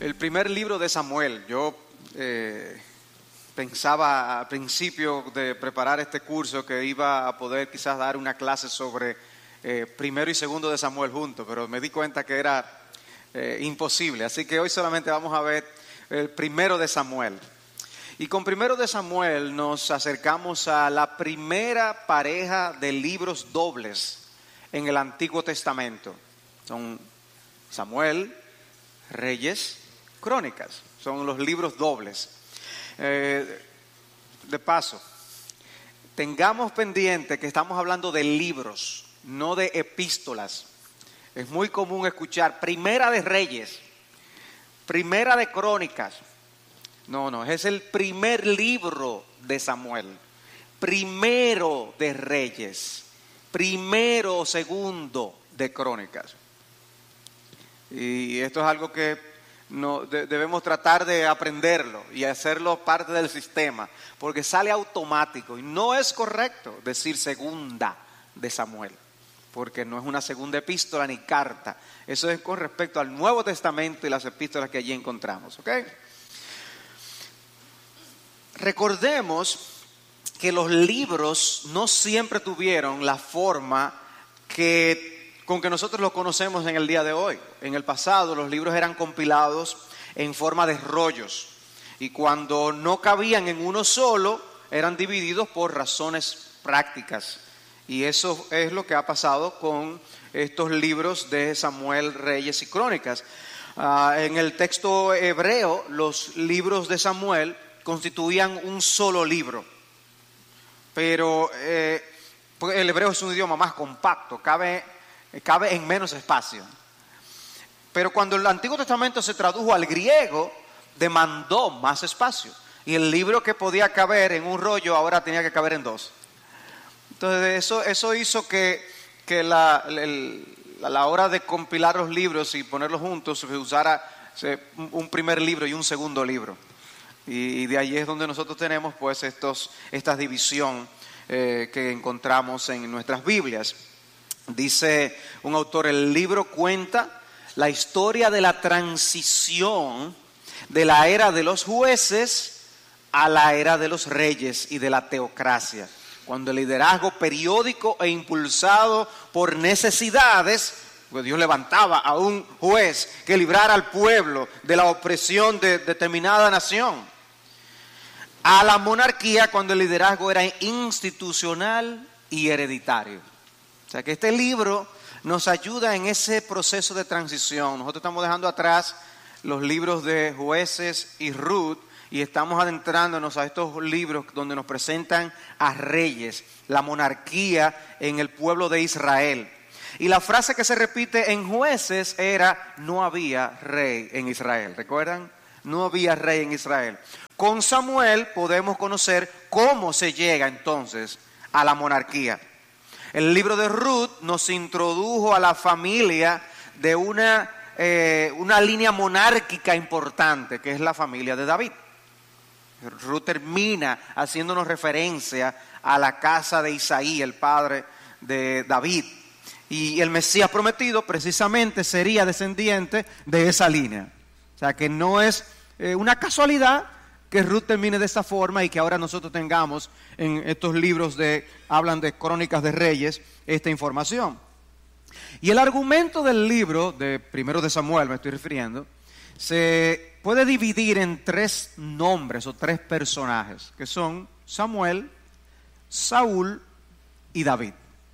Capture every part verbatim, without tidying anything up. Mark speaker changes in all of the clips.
Speaker 1: El primer libro de Samuel. Yo eh, pensaba al principio de preparar este curso que iba a poder quizás dar una clase sobre eh, primero y segundo de Samuel juntos, pero me di cuenta que era eh, imposible. Así que hoy solamente vamos a ver el primero de Samuel. Y con primero de Samuel nos acercamos a la primera pareja de libros dobles en el Antiguo Testamento. Son Samuel, Reyes, Crónicas. Son los libros dobles. Eh, de paso, tengamos pendiente que estamos hablando de libros, no de epístolas. Es muy común escuchar Primera de Reyes, Primera de Crónicas. No, no, es el primer libro de Samuel, primero de Reyes, primero o segundo de Crónicas. Y esto es algo que no, de, debemos tratar de aprenderlo y hacerlo parte del sistema, porque sale automático y no es correcto decir segunda de Samuel, porque no es una segunda epístola ni carta. Eso es con respecto al Nuevo Testamento y las epístolas que allí encontramos, ¿ok? Recordemos que los libros no siempre tuvieron la forma que, con que nosotros los conocemos en el día de hoy. En el pasado los libros eran compilados en forma de rollos y cuando no cabían en uno solo eran divididos por razones prácticas. Y eso es lo que ha pasado con estos libros de Samuel, Reyes y Crónicas. Uh, en el texto hebreo, los libros de Samuel constituían un solo libro, pero eh, el hebreo es un idioma más compacto, cabe, cabe en menos espacio. Pero cuando el Antiguo Testamento se tradujo al griego, demandó más espacio, y el libro que podía caber en un rollo ahora tenía que caber en dos. Entonces eso, eso hizo que, que la, el, a la hora de compilar los libros y ponerlos juntos se usara se, un primer libro y un segundo libro. Y de ahí es donde nosotros tenemos pues estos, esta división eh, que encontramos en nuestras Biblias. Dice un autor, el libro cuenta la historia de la transición de la era de los jueces a la era de los reyes y de la teocracia, cuando el liderazgo periódico e impulsado por necesidades, pues Dios levantaba a un juez que librara al pueblo de la opresión de determinada nación, a la monarquía cuando el liderazgo era institucional y hereditario. O sea que este libro nos ayuda en ese proceso de transición. Nosotros estamos dejando atrás los libros de Jueces y Ruth y estamos adentrándonos a estos libros donde nos presentan a reyes, la monarquía en el pueblo de Israel. Y la frase que se repite en Jueces era: no había rey en Israel. ¿Recuerdan? No había rey en Israel. Con Samuel podemos conocer cómo se llega entonces a la monarquía. El libro de Ruth nos introdujo a la familia de una, eh, una línea monárquica importante, que es la familia de David. Ruth termina haciéndonos referencia a la casa de Isaí, el padre de David. Y el Mesías prometido precisamente sería descendiente de esa línea. O sea que no es eh, una casualidad que Ruth termine de esta forma y que ahora nosotros tengamos en estos libros de hablan de Crónicas de Reyes esta información. Y el argumento del libro de Primero de Samuel, me estoy refiriendo, se puede dividir en tres nombres o tres personajes, que son Samuel, Saúl y David.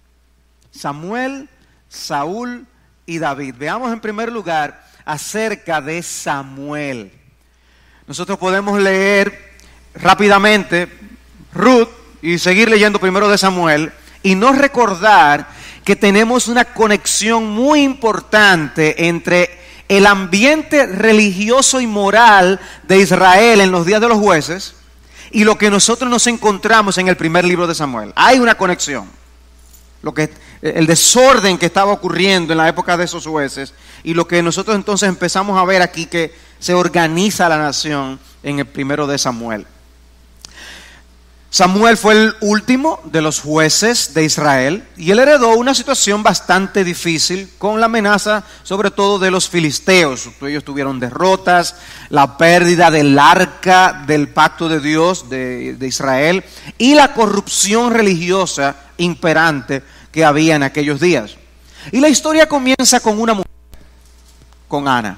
Speaker 1: Samuel, Saúl y David. Veamos en primer lugar acerca de Samuel. Nosotros podemos leer rápidamente Ruth y seguir leyendo Primero de Samuel y no recordar que tenemos una conexión muy importante entre el ambiente religioso y moral de Israel en los días de los jueces y lo que nosotros nos encontramos en el primer libro de Samuel. Hay una conexión. Lo que, el desorden que estaba ocurriendo en la época de esos jueces y lo que nosotros entonces empezamos a ver aquí que se organiza la nación en el primero de Samuel. Samuel fue el último de los jueces de Israel y él heredó una situación bastante difícil con la amenaza sobre todo de los filisteos. Ellos tuvieron derrotas, la pérdida del arca del pacto de Dios de, de Israel y la corrupción religiosa imperante que había en aquellos días. Y la historia comienza con una mujer, con Ana,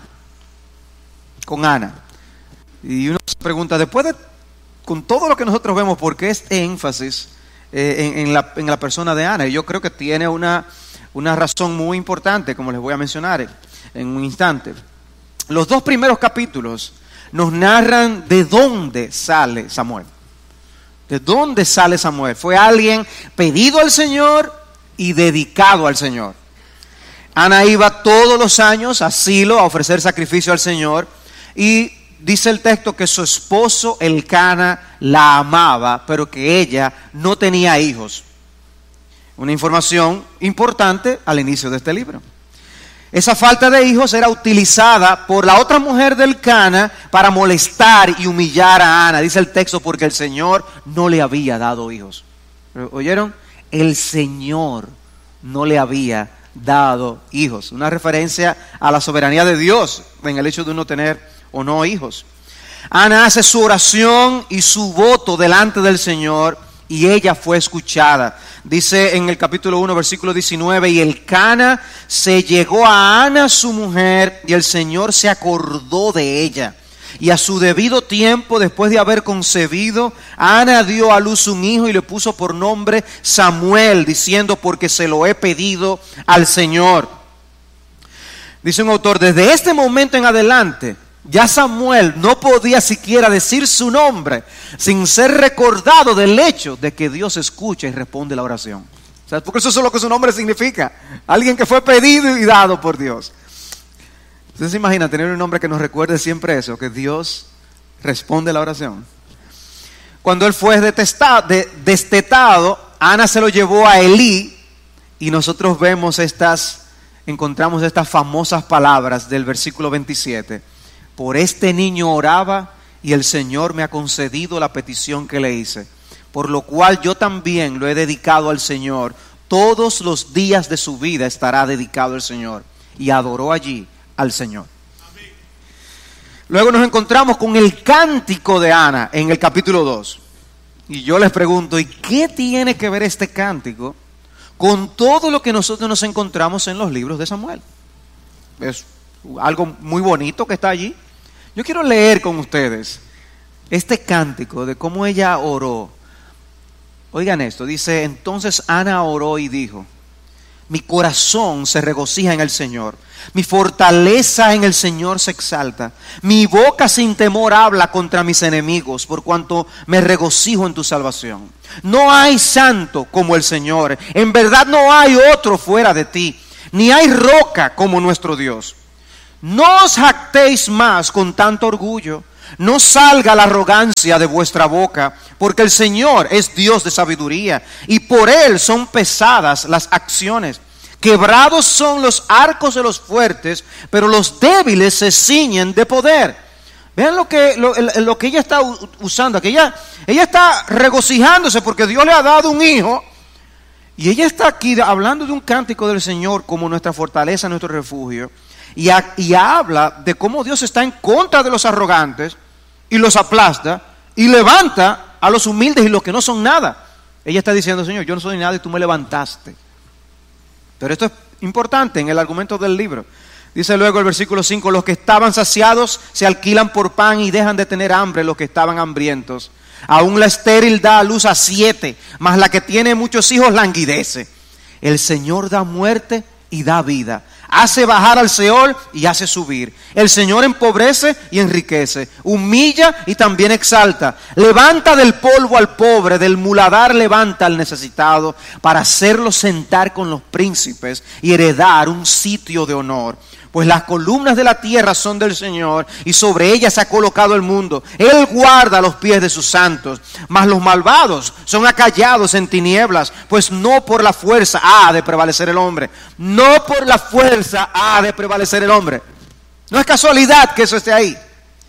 Speaker 1: con Ana. Y uno se pregunta, después de con todo lo que nosotros vemos, ¿por qué este énfasis eh, en, en, la, en la persona de Ana? Y yo creo que tiene una, una razón muy importante, como les voy a mencionar en un instante. Los dos primeros capítulos nos narran de dónde sale Samuel. ¿De dónde sale Samuel? Fue alguien pedido al Señor y dedicado al Señor. Ana iba todos los años a Silo a ofrecer sacrificio al Señor y dice el texto que su esposo Elcana la amaba, pero que ella no tenía hijos. Una información importante al inicio de este libro. Esa falta de hijos era utilizada por la otra mujer de Elcana para molestar y humillar a Ana. Dice el texto porque el Señor no le había dado hijos. ¿Oyeron? El Señor no le había dado hijos. Una referencia a la soberanía de Dios en el hecho de uno tener o no hijos. Ana hace su oración y su voto delante del Señor y ella fue escuchada. Dice en el capítulo uno, versículo diecinueve, y Elcana se llegó a Ana su mujer y el Señor se acordó de ella. Y a su debido tiempo, después de haber concebido, Ana dio a luz un hijo y le puso por nombre Samuel, diciendo, porque se lo he pedido al Señor. Dice un autor, desde este momento en adelante, ya Samuel no podía siquiera decir su nombre sin ser recordado del hecho de que Dios escucha y responde la oración. O sea, porque eso es lo que su nombre significa. Alguien que fue pedido y dado por Dios. ¿Ustedes se imaginan tener un nombre que nos recuerde siempre eso? Que Dios responde la oración. Cuando él fue detestado, de, destetado, Ana se lo llevó a Elí y nosotros vemos estas, encontramos estas famosas palabras del versículo veintisiete. Por este niño oraba y el Señor me ha concedido la petición que le hice, por lo cual yo también lo he dedicado al Señor. Todos los días de su vida estará dedicado al Señor. Y adoró allí al Señor. Amén. Luego nos encontramos con el cántico de Ana en el capítulo dos. Y yo les pregunto, ¿y qué tiene que ver este cántico con todo lo que nosotros nos encontramos en los libros de Samuel? Es algo muy bonito que está allí. Yo quiero leer con ustedes este cántico de cómo ella oró. Oigan esto, dice, entonces Ana oró y dijo, mi corazón se regocija en el Señor, mi fortaleza en el Señor se exalta, mi boca sin temor habla contra mis enemigos, por cuanto me regocijo en tu salvación. No hay santo como el Señor, en verdad no hay otro fuera de ti, ni hay roca como nuestro Dios. No os jactéis más con tanto orgullo, no salga la arrogancia de vuestra boca, porque el Señor es Dios de sabiduría, y por Él son pesadas las acciones. Quebrados son los arcos de los fuertes, pero los débiles se ciñen de poder. Vean lo que, lo, lo que ella está usando, que ella, ella está regocijándose porque Dios le ha dado un hijo, y ella está aquí hablando de un cántico del Señor como nuestra fortaleza, nuestro refugio. Y, a, y habla de cómo Dios está en contra de los arrogantes y los aplasta y levanta a los humildes y los que no son nada. Ella está diciendo, Señor, yo no soy nada y tú me levantaste. Pero esto es importante en el argumento del libro. Dice luego el versículo cinco, los que estaban saciados se alquilan por pan y dejan de tener hambre los que estaban hambrientos. Aún la estéril da a luz a siete, mas la que tiene muchos hijos languidece. El Señor da muerte y da vida. Hace bajar al Seol y hace subir. El Señor empobrece y enriquece. Humilla y también exalta. Levanta del polvo al pobre, del muladar levanta al necesitado, para hacerlo sentar con los príncipes y heredar un sitio de honor. Pues las columnas de la tierra son del Señor y sobre ellas se ha colocado el mundo. Él guarda los pies de sus santos, mas los malvados son acallados en tinieblas, pues no por la fuerza ha de prevalecer el hombre. No por la fuerza ha de prevalecer el hombre. No es casualidad que eso esté ahí.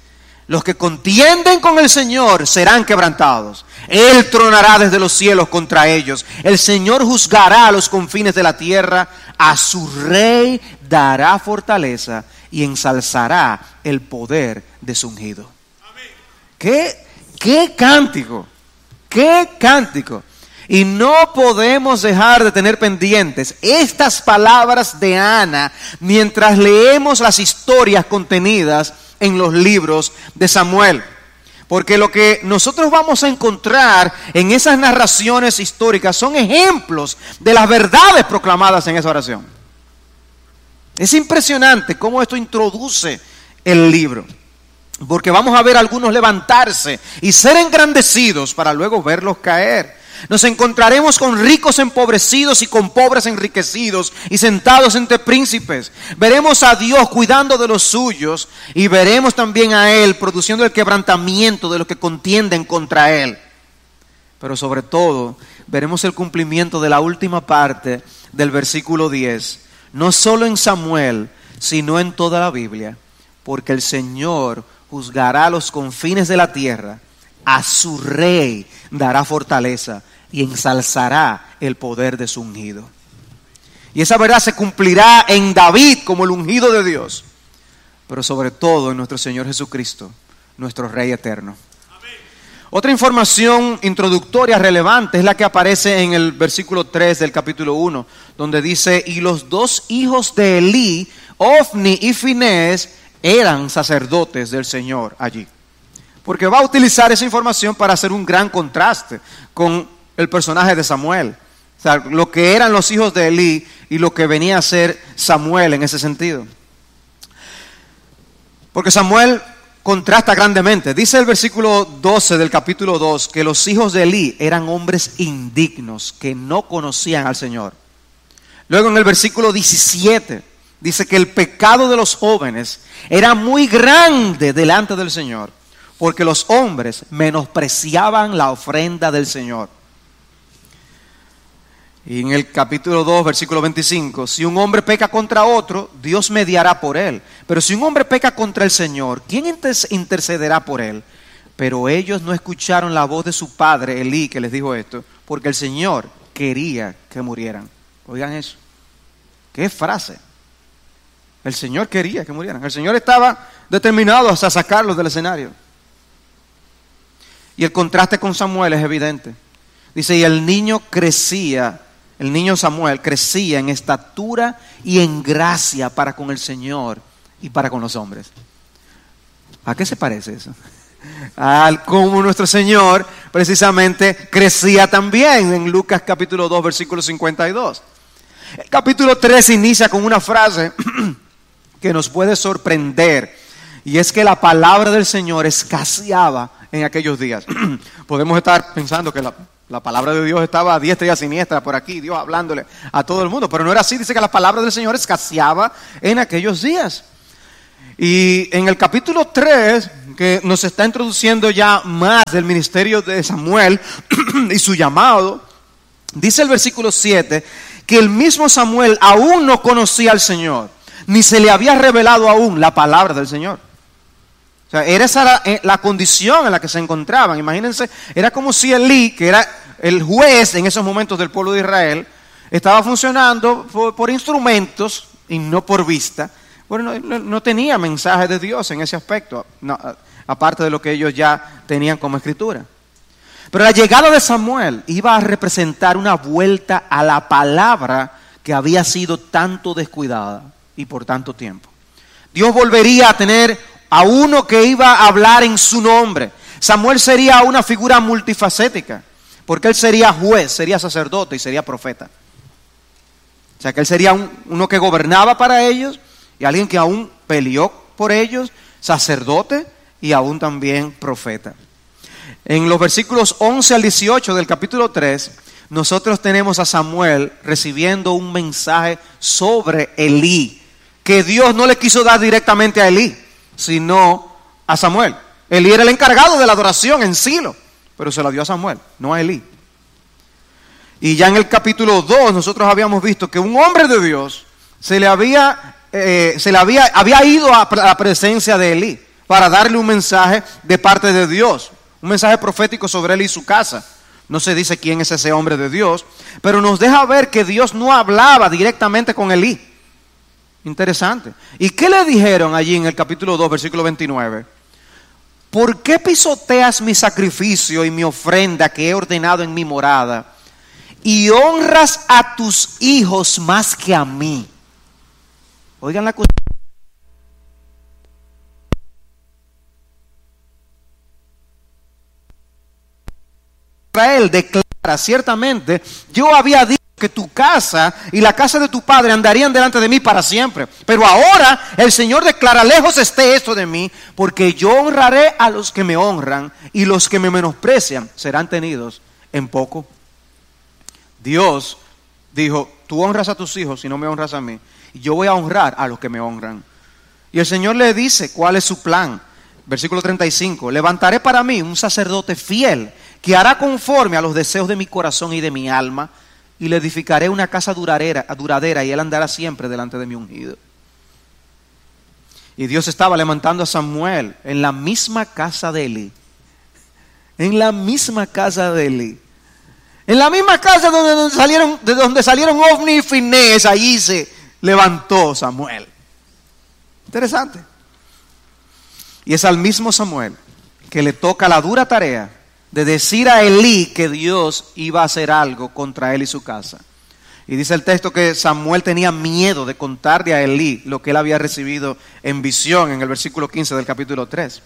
Speaker 1: Los que contienden con el Señor serán quebrantados. Él tronará desde los cielos contra ellos. El Señor juzgará a los confines de la tierra. A su rey dará fortaleza y ensalzará el poder de su ungido. ¿Qué, qué cántico? ¿Qué cántico? Y no podemos dejar de tener pendientes estas palabras de Ana mientras leemos las historias contenidas en los libros de Samuel. Porque lo que nosotros vamos a encontrar en esas narraciones históricas son ejemplos de las verdades proclamadas en esa oración. Es impresionante cómo esto introduce el libro. Porque vamos a ver a algunos levantarse y ser engrandecidos para luego verlos caer. Nos encontraremos con ricos empobrecidos y con pobres enriquecidos y sentados entre príncipes. Veremos a Dios cuidando de los suyos y veremos también a Él produciendo el quebrantamiento de los que contienden contra Él. Pero sobre todo, veremos el cumplimiento de la última parte del versículo diez. No solo en Samuel, sino en toda la Biblia. Porque el Señor juzgará los confines de la tierra. A su rey dará fortaleza y ensalzará el poder de su ungido. Y esa verdad se cumplirá en David como el ungido de Dios, pero sobre todo en nuestro Señor Jesucristo, nuestro Rey eterno. Amén. Otra información introductoria relevante es la que aparece en el versículo tres del capítulo uno, donde dice: y los dos hijos de Elí, Ofni y Finés, eran sacerdotes del Señor allí. Porque va a utilizar esa información para hacer un gran contraste con el personaje de Samuel. O sea, lo que eran los hijos de Elí y lo que venía a ser Samuel en ese sentido. Porque Samuel contrasta grandemente. Dice el versículo doce del capítulo dos que los hijos de Elí eran hombres indignos que no conocían al Señor. Luego en el versículo diecisiete dice que el pecado de los jóvenes era muy grande delante del Señor, porque los hombres menospreciaban la ofrenda del Señor. Y en el capítulo dos, versículo veinticinco, si un hombre peca contra otro, Dios mediará por él. Pero si un hombre peca contra el Señor, ¿quién intercederá por él? Pero ellos no escucharon la voz de su padre, Elí, que les dijo esto, porque el Señor quería que murieran. Oigan eso. ¿Qué frase? El Señor quería que murieran. El Señor estaba determinado hasta sacarlos del escenario. Y el contraste con Samuel es evidente. Dice, y el niño crecía, el niño Samuel crecía en estatura y en gracia para con el Señor y para con los hombres. ¿A qué se parece eso? Al como nuestro Señor precisamente crecía también en Lucas capítulo dos, versículo cincuenta y dos. El capítulo tres inicia con una frase que nos puede sorprender, y es que la palabra del Señor escaseaba en aquellos días. Podemos estar pensando que la, la palabra de Dios estaba a diestra y a siniestra por aquí, Dios hablándole a todo el mundo, pero no era así. Dice que la palabra del Señor escaseaba en aquellos días. Y en el capítulo tres, que nos está introduciendo ya más del ministerio de Samuel y su llamado, dice el versículo siete, que el mismo Samuel aún no conocía al Señor, ni se le había revelado aún la palabra del Señor. O sea, era esa la, la condición en la que se encontraban. Imagínense, era como si Elí, que era el juez en esos momentos del pueblo de Israel, estaba funcionando por, por instrumentos y no por vista. Bueno, no, no tenía mensaje de Dios en ese aspecto, no, aparte de lo que ellos ya tenían como escritura. Pero la llegada de Samuel iba a representar una vuelta a la palabra que había sido tanto descuidada y por tanto tiempo. Dios volvería a tener a uno que iba a hablar en su nombre. Samuel sería una figura multifacética, porque él sería juez, sería sacerdote y sería profeta. O sea que él sería un, uno que gobernaba para ellos y alguien que aún peleó por ellos, sacerdote y aún también profeta. En los versículos once al dieciocho del capítulo tres, nosotros tenemos a Samuel recibiendo un mensaje sobre Elí, que Dios no le quiso dar directamente a Elí, sino a Samuel. Elí era el encargado de la adoración en Silo, pero se la dio a Samuel, no a Elí. Y ya en el capítulo dos nosotros habíamos visto que un hombre de Dios se le había, eh, se le había, había ido a la presencia de Elí. para darle un mensaje de parte de Dios, un mensaje profético sobre él y su casa. No se dice quién es ese hombre de Dios, pero nos deja ver que Dios no hablaba directamente con Elí. Interesante. ¿Y qué le dijeron allí en el capítulo dos, versículo veintinueve? ¿Por qué pisoteas mi sacrificio y mi ofrenda que he ordenado en mi morada y honras a tus hijos más que a mí? Oigan la cosa. Israel declara ciertamente: yo había dicho que tu casa y la casa de tu padre andarían delante de mí para siempre, pero ahora el Señor declara: lejos esté esto de mí, porque yo honraré a los que me honran y los que me menosprecian serán tenidos en poco. Dios dijo: tú honras a tus hijos y no me honras a mí, y yo voy a honrar a los que me honran. Y el Señor le dice cuál es su plan. Versículo treinta y cinco: levantaré para mí un sacerdote fiel que hará conforme a los deseos de mi corazón y de mi alma, y le edificaré una casa duradera, duradera y él andará siempre delante de mi ungido. Y Dios estaba levantando a Samuel en la misma casa de Elí, en la misma casa de Elí, en la misma casa donde, donde salieron, de donde salieron Ofni y Finés. Allí se levantó Samuel. Interesante. Y es al mismo Samuel que le toca la dura tarea de decir a Elí que Dios iba a hacer algo contra él y su casa. Y dice el texto que Samuel tenía miedo de contarle a Elí lo que él había recibido en visión, en el versículo quince del capítulo tres.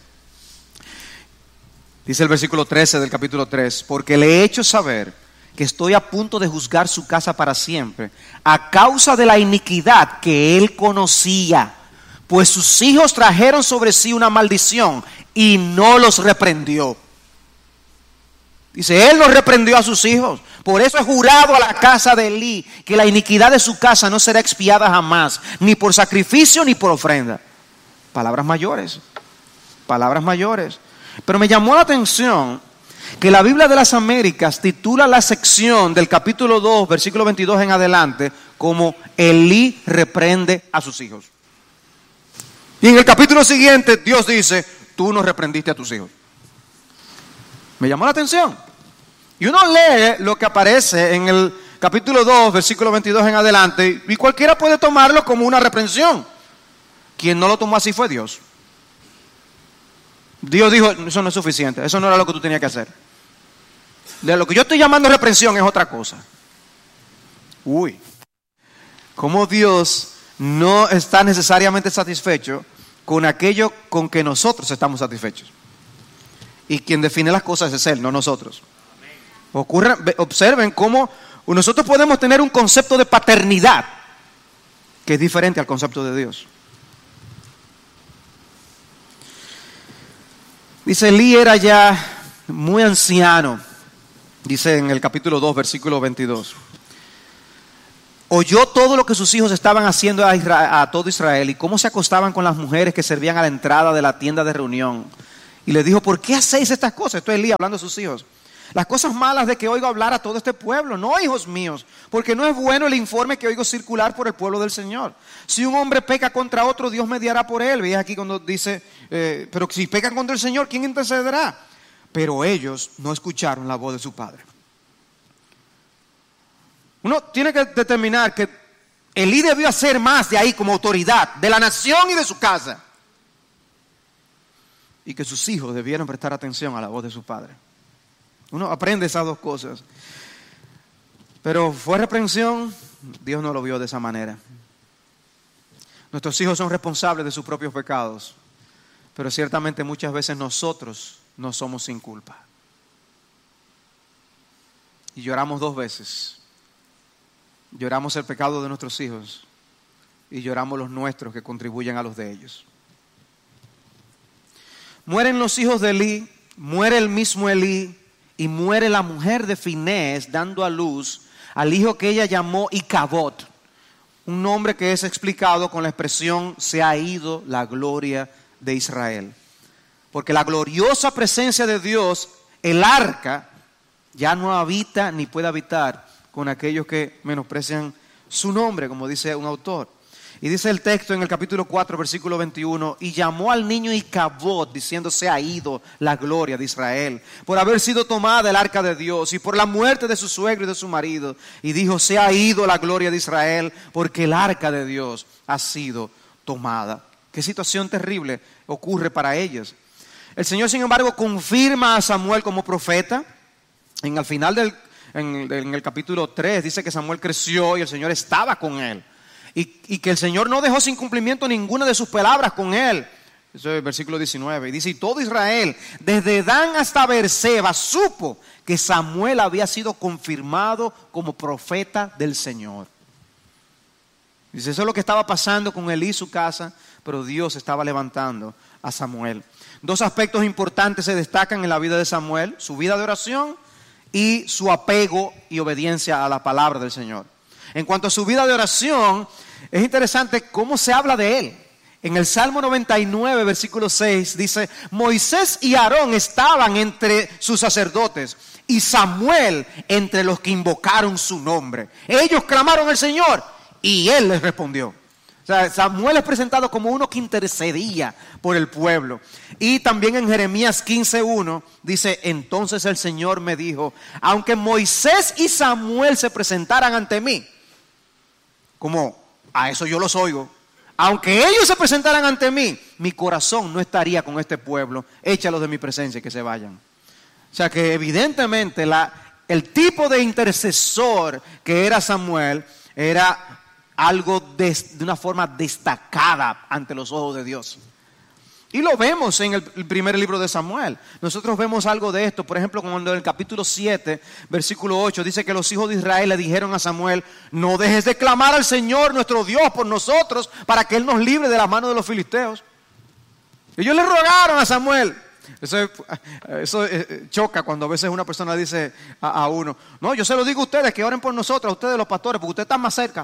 Speaker 1: Dice el versículo trece del capítulo tres: porque le he hecho saber que estoy a punto de juzgar su casa para siempre, a causa de la iniquidad que él conocía, pues sus hijos trajeron sobre sí una maldición y no los reprendió. Dice, él no reprendió a sus hijos. Por eso he jurado a la casa de Elí que la iniquidad de su casa no será expiada jamás, ni por sacrificio ni por ofrenda. Palabras mayores, palabras mayores. Pero me llamó la atención que la Biblia de las Américas titula la sección del capítulo dos, versículo veintidós en adelante, como Elí reprende a sus hijos. Y en el capítulo siguiente Dios dice, tú no reprendiste a tus hijos. Me llamó la atención. Y uno lee lo que aparece en el capítulo dos, versículo veintidós en adelante, y cualquiera puede tomarlo como una reprensión. Quien no lo tomó así fue Dios. Dios dijo, eso no es suficiente, eso no era lo que tú tenías que hacer. De lo que yo estoy llamando reprensión es otra cosa. Uy, cómo Dios no está necesariamente satisfecho con aquello con que nosotros estamos satisfechos. Y quien define las cosas es Él, no nosotros. Ocurre, observen cómo nosotros podemos tener un concepto de paternidad que es diferente al concepto de Dios. Dice, Elí era ya muy anciano, dice en el capítulo dos, versículo veintidós. Oyó todo lo que sus hijos estaban haciendo a, Israel, a todo Israel y cómo se acostaban con las mujeres que servían a la entrada de la tienda de reunión. Y les dijo, ¿por qué hacéis estas cosas? Esto es Elí hablando a sus hijos. Las cosas malas de que oigo hablar a todo este pueblo, no, hijos míos, porque no es bueno el informe que oigo circular por el pueblo del Señor. Si un hombre peca contra otro, Dios mediará por él. Veis aquí cuando dice, eh, pero si pecan contra el Señor, ¿quién intercederá? Pero ellos no escucharon la voz de su padre. Uno tiene que determinar que Elí debió hacer más de ahí como autoridad, de la nación y de su casa. Y que sus hijos debieron prestar atención a la voz de su padre. Uno aprende esas dos cosas. Pero fue reprensión, Dios no lo vio de esa manera. Nuestros hijos son responsables de sus propios pecados, pero ciertamente muchas veces nosotros no somos sin culpa. Y lloramos dos veces. Lloramos el pecado de nuestros hijos y lloramos los nuestros que contribuyen a los de ellos. Mueren los hijos de Elí, muere el mismo Elí y muere la mujer de Finés dando a luz al hijo que ella llamó Icabod, un nombre que es explicado con la expresión se ha ido la gloria de Israel. Porque la gloriosa presencia de Dios, el arca, ya no habita ni puede habitar con aquellos que menosprecian su nombre, como dice un autor. Y dice el texto en el capítulo cuatro, versículo veintiuno, y llamó al niño Icabod, diciendo, se ha ido la gloria de Israel, por haber sido tomada el arca de Dios, y por la muerte de su suegro y de su marido. Y dijo, se ha ido la gloria de Israel, porque el arca de Dios ha sido tomada. Qué situación terrible ocurre para ellos. El Señor, sin embargo, confirma a Samuel como profeta. En el final del en, en el capítulo tres dice que Samuel creció y el Señor estaba con él. Y, y que el Señor no dejó sin cumplimiento ninguna de sus palabras con él. Eso es el versículo diecinueve. Y dice, y todo Israel, desde Dan hasta Beerseba, supo que Samuel había sido confirmado como profeta del Señor. Dice, eso es lo que estaba pasando con Elí y su casa, pero Dios estaba levantando a Samuel. Dos aspectos importantes se destacan en la vida de Samuel: su vida de oración y su apego y obediencia a la palabra del Señor. En cuanto a su vida de oración, es interesante cómo se habla de él. En el Salmo noventa y nueve, versículo seis, dice, Moisés y Aarón estaban entre sus sacerdotes y Samuel entre los que invocaron su nombre. Ellos clamaron al Señor y él les respondió. O sea, Samuel es presentado como uno que intercedía por el pueblo. Y también en Jeremías quince uno dice, entonces el Señor me dijo, aunque Moisés y Samuel se presentaran ante mí, como a eso yo los oigo, aunque ellos se presentaran ante mí, mi corazón no estaría con este pueblo, échalos de mi presencia y que se vayan. O sea que evidentemente la, el tipo de intercesor que era Samuel era algo de, de una forma destacada ante los ojos de Dios. Y lo vemos en el, el primer libro de Samuel. Nosotros vemos algo de esto. Por ejemplo, cuando en el capítulo siete, versículo ocho, dice que los hijos de Israel le dijeron a Samuel, no dejes de clamar al Señor nuestro Dios por nosotros, para que Él nos libre de las manos de los filisteos. Ellos le rogaron a Samuel. Eso, eso choca cuando a veces una persona dice a, a uno, no, yo se lo digo a ustedes, que oren por nosotros, a ustedes los pastores, porque ustedes están más cerca.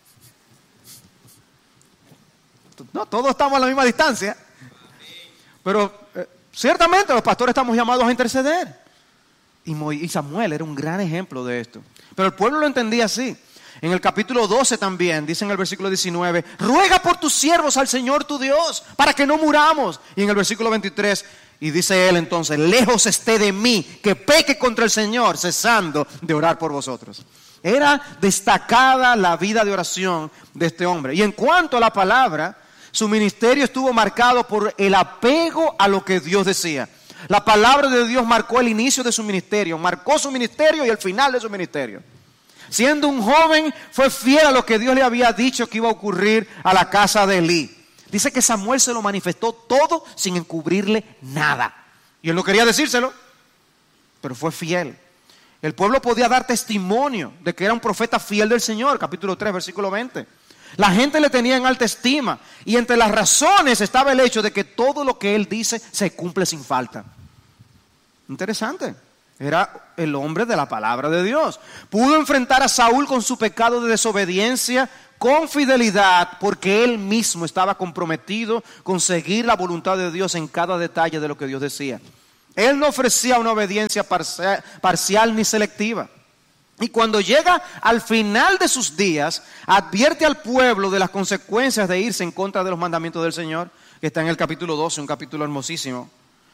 Speaker 1: No, todos estamos a la misma distancia. Pero eh, ciertamente los pastores estamos llamados a interceder. Y, Mo, y Samuel era un gran ejemplo de esto. Pero el pueblo lo entendía así. En el capítulo doce también, dice en el versículo diecinueve, ruega por tus siervos al Señor tu Dios, para que no muramos. Y en el versículo veintitrés, y dice él entonces, lejos esté de mí, que peque contra el Señor, cesando de orar por vosotros. Era destacada la vida de oración de este hombre. Y en cuanto a la palabra, su ministerio estuvo marcado por el apego a lo que Dios decía. La palabra de Dios marcó el inicio de su ministerio, marcó su ministerio y el final de su ministerio. Siendo un joven, fue fiel a lo que Dios le había dicho que iba a ocurrir a la casa de Elí. Dice que Samuel se lo manifestó todo sin encubrirle nada. Y él no quería decírselo, pero fue fiel. El pueblo podía dar testimonio de que era un profeta fiel del Señor, capítulo tres, versículo veinte. La gente le tenía en alta estima y entre las razones estaba el hecho de que todo lo que él dice se cumple sin falta. Interesante. Era el hombre de la palabra de Dios. Pudo enfrentar a Saúl con su pecado de desobediencia con fidelidad porque él mismo estaba comprometido con seguir la voluntad de Dios en cada detalle de lo que Dios decía. Él no ofrecía una obediencia parcial, parcial ni selectiva. Y cuando llega al final de sus días, advierte al pueblo de las consecuencias de irse en contra de los mandamientos del Señor, que está en el capítulo doce, un capítulo hermosísimo.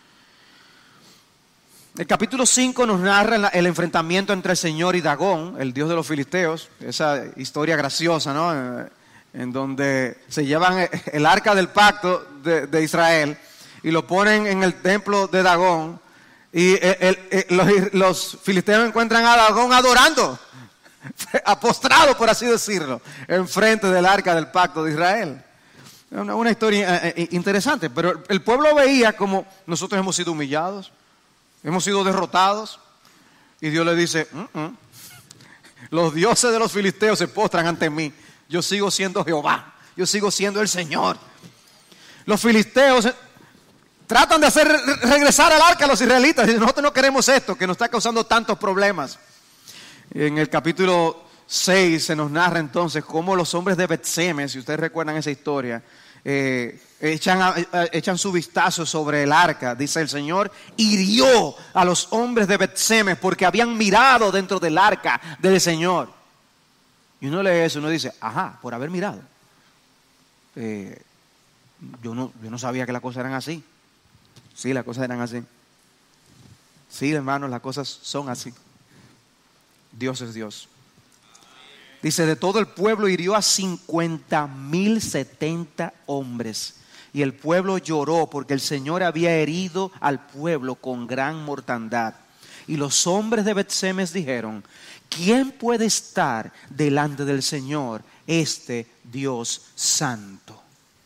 Speaker 1: El capítulo cinco nos narra el enfrentamiento entre el Señor y Dagón, el dios de los filisteos, esa historia graciosa, ¿no? En donde se llevan el arca del pacto de, de Israel y lo ponen en el templo de Dagón. Y el, el, el, los, los filisteos encuentran a Dagón adorando, apostrado por así decirlo, enfrente del arca del pacto de Israel. Una, una historia eh, interesante, pero el pueblo veía como nosotros hemos sido humillados, hemos sido derrotados, y Dios le dice, mm, mm, los dioses de los filisteos se postran ante mí, yo sigo siendo Jehová, yo sigo siendo el Señor. Los filisteos tratan de hacer regresar al arca a los israelitas. Dicen, nosotros no queremos esto, que nos está causando tantos problemas. En el capítulo seis se nos narra entonces cómo los hombres de Bet-Semes, si ustedes recuerdan esa historia, eh, echan, a, echan su vistazo sobre el arca. Dice el Señor, hirió a los hombres de Bet-Semes porque habían mirado dentro del arca del Señor. Y uno lee eso y uno dice, ajá, por haber mirado. eh, yo, no, yo no sabía que las cosas eran así. Sí, las cosas eran así. Sí, hermanos, las cosas son así. Dios es Dios. Dice, de todo el pueblo hirió a cincuenta mil setenta hombres. Y el pueblo lloró porque el Señor había herido al pueblo con gran mortandad. Y los hombres de Bet-Semes dijeron, ¿quién puede estar delante del Señor, este Dios santo?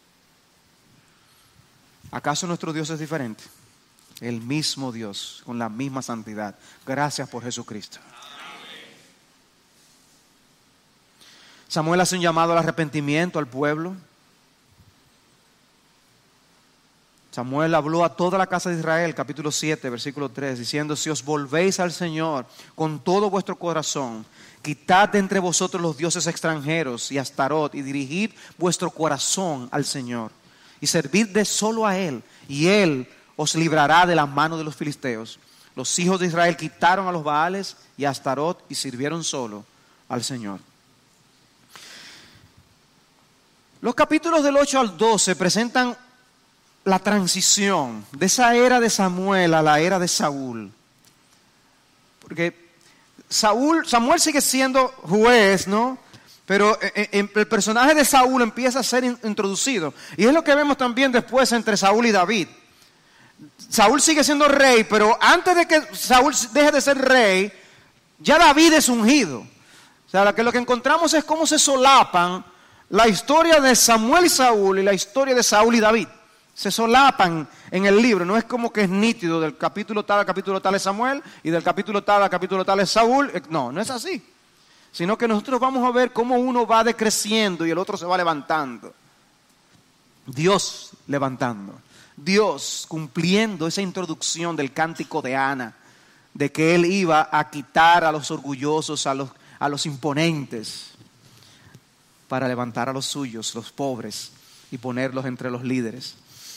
Speaker 1: ¿Acaso nuestro Dios es diferente? El mismo Dios, con la misma santidad. Gracias por Jesucristo. Samuel hace un llamado al arrepentimiento al pueblo. Samuel habló a toda la casa de Israel, capítulo siete, versículo tres, diciendo, si os volvéis al Señor con todo vuestro corazón, quitad de entre vosotros los dioses extranjeros y Astarot, y dirigid vuestro corazón al Señor, y servid de solo a Él, y Él os librará de la mano de los filisteos. Los hijos de Israel quitaron a los Baales y a Astarot, y sirvieron solo al Señor. Los capítulos del ocho al doce presentan la transición de esa era de Samuel a la era de Saúl. Porque Saúl, Samuel sigue siendo juez, ¿no? Pero el personaje de Saúl empieza a ser introducido. Y es lo que vemos también después entre Saúl y David. Saúl sigue siendo rey, pero antes de que Saúl deje de ser rey, ya David es ungido. O sea, lo que, lo que encontramos es cómo se solapan la historia de Samuel y Saúl y la historia de Saúl y David. Se solapan en el libro, no es como que es nítido del capítulo tal al capítulo tal es Samuel y del capítulo tal al capítulo tal es Saúl. No, no es así. Sino que nosotros vamos a ver cómo uno va decreciendo y el otro se va levantando. Dios levantando. Dios cumpliendo esa introducción del cántico de Ana, de que Él iba a quitar a los orgullosos, a los, a los imponentes, para levantar a los suyos, los pobres, y ponerlos entre los líderes.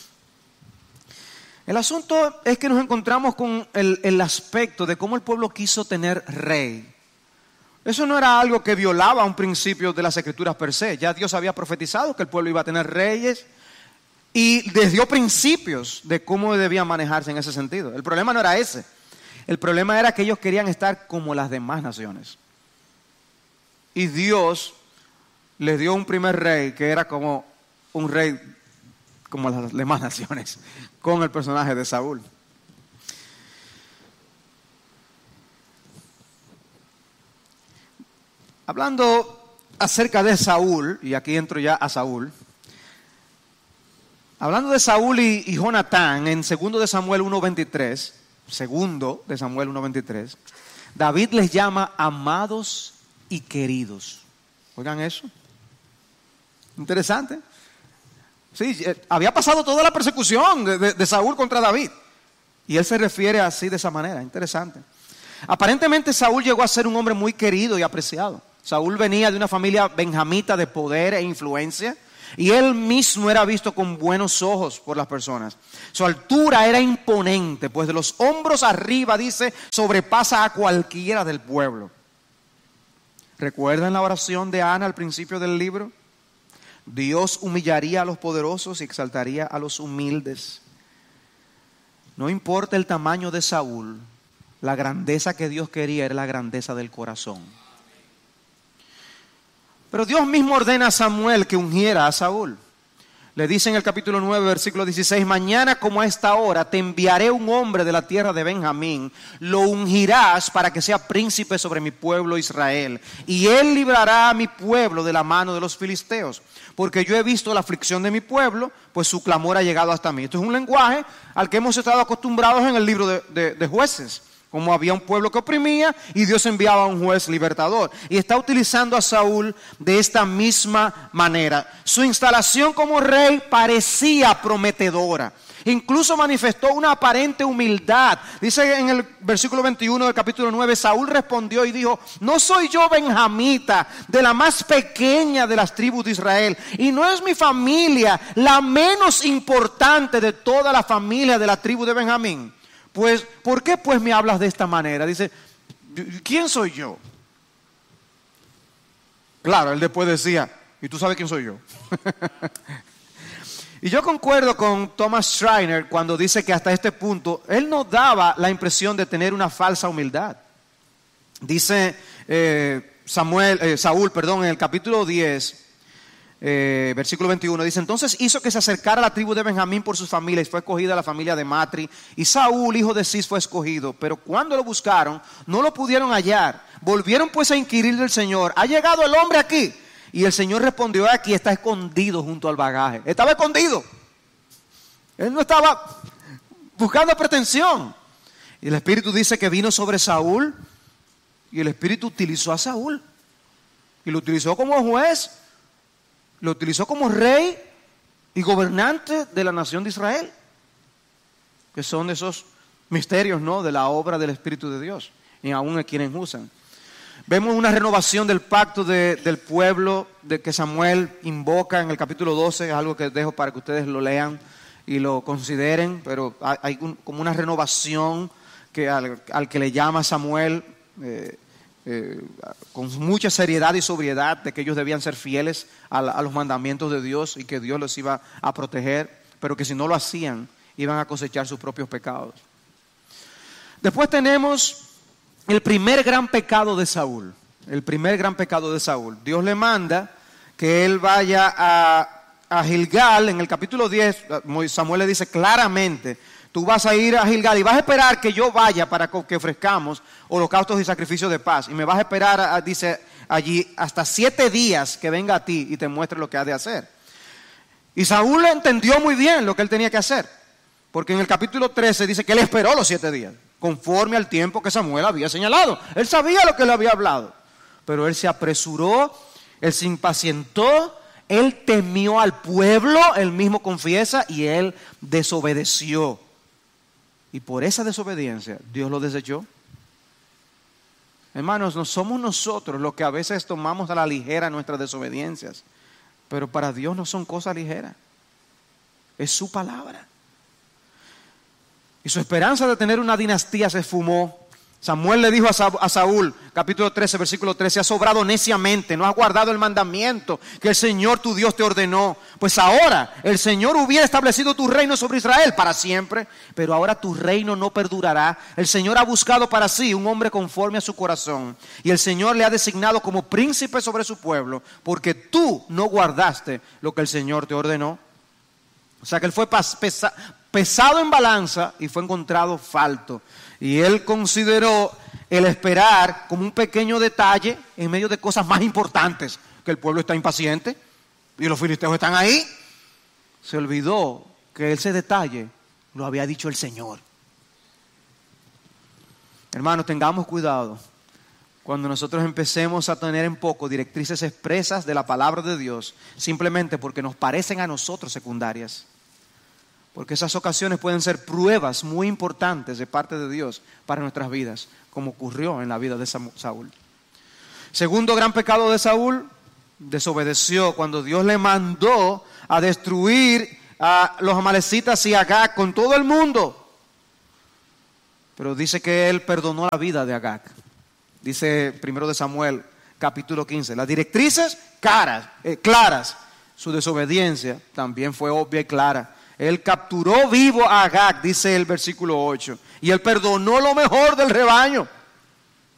Speaker 1: El asunto es que nos encontramos con el, el aspecto de cómo el pueblo quiso tener rey. Eso no era algo que violaba un principio de las Escrituras per se. Ya Dios había profetizado que el pueblo iba a tener reyes y les dio principios de cómo debían manejarse en ese sentido. El problema no era ese. El problema era que ellos querían estar como las demás naciones. Y Dios les dio un primer rey que era como un rey como las demás naciones, con el personaje de Saúl. Hablando acerca de Saúl, y aquí entro ya a Saúl, hablando de Saúl y, y Jonatán, en segundo de Samuel uno veintitrés, segundo de Samuel uno veintitrés, David les llama amados y queridos. Oigan eso. Interesante. Sí, había pasado toda la persecución de, de, de Saúl contra David. Y él se refiere así de esa manera. Interesante. Aparentemente Saúl llegó a ser un hombre muy querido y apreciado. Saúl venía de una familia benjamita de poder e influencia. Y él mismo era visto con buenos ojos por las personas. Su altura era imponente, pues de los hombros arriba, dice, sobrepasa a cualquiera del pueblo. ¿Recuerdan la oración de Ana al principio del libro? Dios humillaría a los poderosos y exaltaría a los humildes. No importa el tamaño de Saúl, la grandeza que Dios quería era la grandeza del corazón. Pero Dios mismo ordena a Samuel que ungiera a Saúl. Le dice en el capítulo nueve, versículo dieciséis, mañana como a esta hora te enviaré un hombre de la tierra de Benjamín, lo ungirás para que sea príncipe sobre mi pueblo Israel, y él librará a mi pueblo de la mano de los filisteos, porque yo he visto la aflicción de mi pueblo, pues su clamor ha llegado hasta mí. Esto es un lenguaje al que hemos estado acostumbrados en el libro de, de, de Jueces. Como había un pueblo que oprimía y Dios enviaba a un juez libertador. Y está utilizando a Saúl de esta misma manera. Su instalación como rey parecía prometedora. Incluso manifestó una aparente humildad. Dice en el versículo veintiuno del capítulo nueve, Saúl respondió y dijo, no soy yo benjamita, de la más pequeña de las tribus de Israel, y no es mi familia la menos importante de toda la familia de la tribu de Benjamín. Pues, ¿por qué pues me hablas de esta manera? Dice, ¿quién soy yo? Claro, él después decía, Y tú sabes quién soy yo. Y yo concuerdo con Thomas Schreiner cuando dice que hasta este punto él no daba la impresión de tener una falsa humildad. Dice eh, Samuel, eh, Saúl, perdón, en el capítulo diez, eh, versículo veintiuno, dice: entonces hizo que se acercara a la tribu de Benjamín por sus familias, y fue escogida la familia de Matri, y Saúl, hijo de Cis, fue escogido. Pero cuando lo buscaron, no lo pudieron hallar. Volvieron pues a inquirir del Señor: ¿ha llegado el hombre aquí? Y el Señor respondió: aquí está escondido junto al bagaje. Estaba escondido. Él no estaba buscando pretensión. Y el Espíritu dice que vino sobre Saúl, y el Espíritu utilizó a Saúl. Y lo utilizó como juez, lo utilizó como rey y gobernante de la nación de Israel. Que son esos misterios, ¿no?, de la obra del Espíritu de Dios. Y aún a quienes usan. Vemos una renovación del pacto de, del pueblo de que Samuel invoca en el capítulo doce, es algo que dejo para que ustedes lo lean y lo consideren, pero hay, hay un, como una renovación que al, al que le llama Samuel eh, eh, con mucha seriedad y sobriedad, de que ellos debían ser fieles a, a los mandamientos de Dios y que Dios los iba a proteger, pero que si no lo hacían iban a cosechar sus propios pecados. Después tenemos el primer gran pecado de Saúl, el primer gran pecado de Saúl. Dios le manda que él vaya a, a Gilgal. En el capítulo diez, Samuel le dice claramente: tú vas a ir a Gilgal y vas a esperar que yo vaya para que ofrezcamos holocaustos y sacrificios de paz. Y me vas a esperar, a, dice allí, hasta siete días que venga a ti y te muestre lo que ha de hacer. Y Saúl entendió muy bien lo que él tenía que hacer, porque en el capítulo trece dice que él esperó los siete días, conforme al tiempo que Samuel había señalado. Él sabía lo que le había hablado, pero él se apresuró, él se impacientó, él temió al pueblo, él mismo confiesa, y él desobedeció. Y por esa desobediencia, Dios lo desechó. Hermanos, no somos nosotros los que a veces tomamos a la ligera nuestras desobediencias, pero para Dios no son cosas ligeras. Es su palabra. Y su esperanza de tener una dinastía se esfumó. Samuel le dijo a, Sa- a Saúl, capítulo trece, versículo trece: has obrado neciamente, no has guardado el mandamiento que el Señor tu Dios te ordenó. Pues ahora el Señor hubiera establecido tu reino sobre Israel para siempre, pero ahora tu reino no perdurará. El Señor ha buscado para sí un hombre conforme a su corazón, y el Señor le ha designado como príncipe sobre su pueblo, porque tú no guardaste lo que el Señor te ordenó. O sea que él fue pas- pesa- pesado en balanza y fue encontrado falto. Y él consideró el esperar como un pequeño detalle en medio de cosas más importantes, que el pueblo está impaciente y los filisteos están ahí. Se olvidó que ese detalle lo había dicho el Señor. Hermanos, tengamos cuidado cuando nosotros empecemos a tener en poco directrices expresas de la palabra de Dios, simplemente porque nos parecen a nosotros secundarias. Porque esas ocasiones pueden ser pruebas muy importantes de parte de Dios para nuestras vidas, como ocurrió en la vida de Saúl. Segundo gran pecado de Saúl: desobedeció cuando Dios le mandó a destruir a los amalecitas y a Agag con todo el mundo. Pero dice que él perdonó la vida de Agag. Dice primero de Samuel, capítulo quince, las directrices caras, eh, claras. Su desobediencia también fue obvia y clara. Él capturó vivo a Agag, dice el versículo ocho, y él perdonó lo mejor del rebaño.